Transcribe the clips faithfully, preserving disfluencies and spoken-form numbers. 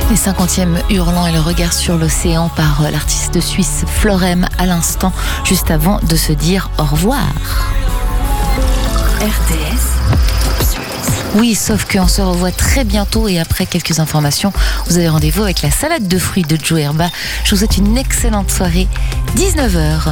Les cinquantièmes Hurlant et le regard sur l'océan par l'artiste suisse Florem à l'instant, juste avant de se dire au revoir. R T S. Oui, sauf qu'on se revoit très bientôt et après quelques informations, vous avez rendez-vous avec la salade de fruits de Joe Herba. Je vous souhaite une excellente soirée, dix-neuf heures.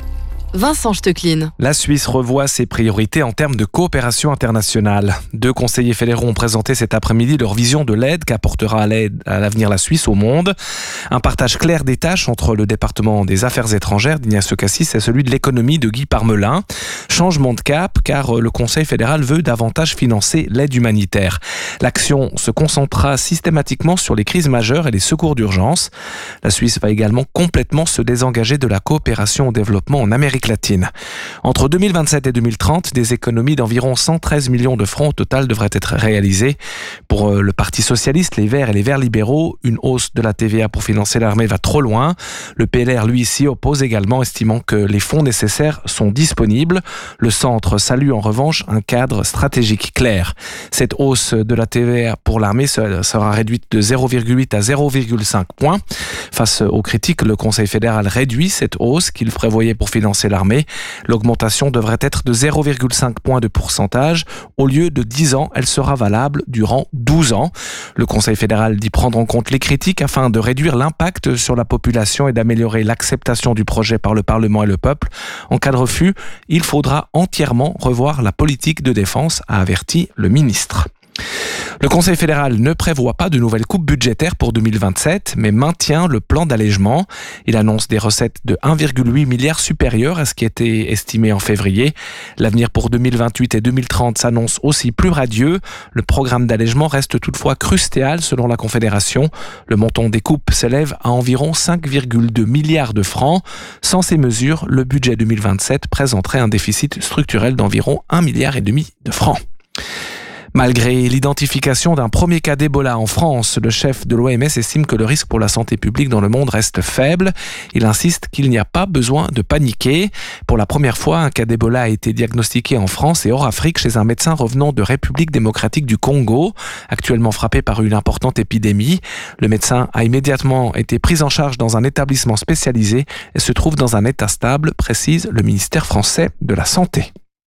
Vincent Stecklin. La Suisse revoit ses priorités en termes de coopération internationale. Deux conseillers fédéraux ont présenté cet après-midi leur vision de l'aide qu'apportera à l'aide à l'avenir la Suisse au monde. Un partage clair des tâches entre le département des Affaires étrangères d'Ignacio Cassis et celui de l'économie de Guy Parmelin. Changement de cap car le Conseil fédéral veut davantage financer l'aide humanitaire. L'action se concentrera systématiquement sur les crises majeures et les secours d'urgence. La Suisse va également complètement se désengager de la coopération au développement en Amérique latine. Entre deux mille vingt-sept et deux mille trente, des économies d'environ cent treize millions de francs au total devraient être réalisées. Pour le Parti socialiste, les Verts et les Verts libéraux, une hausse de la T V A pour financer l'armée va trop loin. Le P L R, lui, s'y oppose également, estimant que les fonds nécessaires sont disponibles. Le centre salue en revanche un cadre stratégique clair. Cette hausse de la T V A pour l'armée sera réduite de zéro virgule huit à zéro virgule cinq points. Face aux critiques, le Conseil fédéral réduit cette hausse qu'il prévoyait pour financer l'armée. L'augmentation devrait être de zéro virgule cinq points de pourcentage. Au lieu de dix ans, elle sera valable durant douze ans. Le Conseil fédéral dit prendre en compte les critiques afin de réduire l'impact sur la population et d'améliorer l'acceptation du projet par le Parlement et le peuple. En cas de refus, il faudra entièrement revoir la politique de défense, a averti le ministre. Le Conseil fédéral ne prévoit pas de nouvelles coupes budgétaires pour deux mille vingt-sept, mais maintient le plan d'allègement. Il annonce des recettes de un virgule huit milliard supérieures à ce qui était estimé en février. L'avenir pour deux mille vingt-huit et deux mille trente s'annonce aussi plus radieux. Le programme d'allègement reste toutefois crucial selon la Confédération. Le montant des coupes s'élève à environ cinq virgule deux milliards de francs. Sans ces mesures, le budget deux mille vingt-sept présenterait un déficit structurel d'environ un virgule cinq milliard de francs. Malgré l'identification d'un premier cas d'Ebola en France, le chef de l'O M S estime que le risque pour la santé publique dans le monde reste faible. Il insiste qu'il n'y a pas besoin de paniquer. Pour la première fois, un cas d'Ebola a été diagnostiqué en France et hors Afrique chez un médecin revenant de République démocratique du Congo, actuellement frappé par une importante épidémie. Le médecin a immédiatement été pris en charge dans un établissement spécialisé et se trouve dans un état stable, précise le ministère français de la Santé.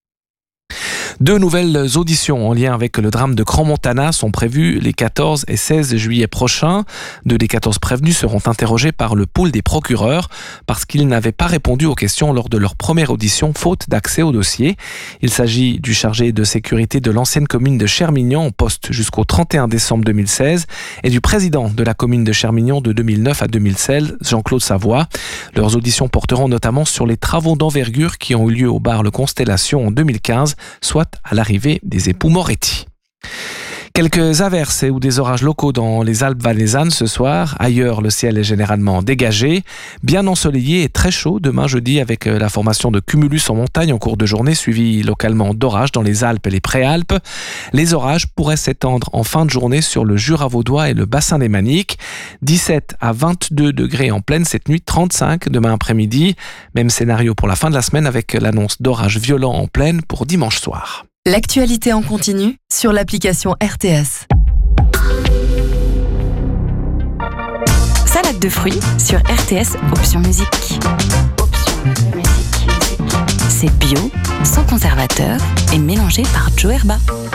Deux nouvelles auditions en lien avec le drame de Crans-Montana sont prévues les quatorze et seize juillet prochains. Deux des quatorze prévenus seront interrogés par le pool des procureurs parce qu'ils n'avaient pas répondu aux questions lors de leur première audition, faute d'accès au dossier. Il s'agit du chargé de sécurité de l'ancienne commune de Chermignon en poste jusqu'au trente et un décembre deux mille seize et du président de la commune de Chermignon de deux mille neuf à deux mille seize, Jean-Claude Savoie. Leurs auditions porteront notamment sur les travaux d'envergure qui ont eu lieu au bar Le Constellation en deux mille quinze, soit à l'arrivée des époux Moretti. Quelques averses ou des orages locaux dans les Alpes valaisannes ce soir. Ailleurs, le ciel est généralement dégagé, bien ensoleillé et très chaud demain jeudi avec la formation de cumulus en montagne en cours de journée, suivi localement d'orages dans les Alpes et les Préalpes. Les orages pourraient s'étendre en fin de journée sur le Jura vaudois et le bassin lémanique. dix-sept à vingt-deux degrés en pleine cette nuit, trente-cinq demain après-midi. Même scénario pour la fin de la semaine avec l'annonce d'orages violents en pleine pour dimanche soir. L'actualité en continu sur l'application R T S. Salade de fruits sur R T S, option musique. Option musique. C'est bio, sans conservateur et mélangé par Joe Herba.